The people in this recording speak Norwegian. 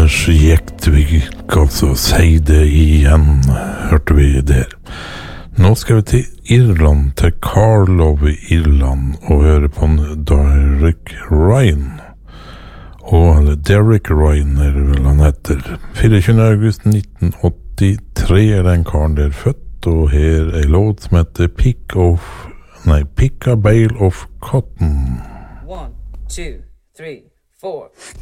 Anders Jektvik, altså si det igjen, hørte vi der. Nå skal vi til Irland, til Carlow i Irland, og høre på en Derek Ryan. Og Derek Ryan er det vel han heter. 24. august 1983 er den karen der født, og her er en låt som heter Pick a Bale of Cotton. 1, 2, 3, 4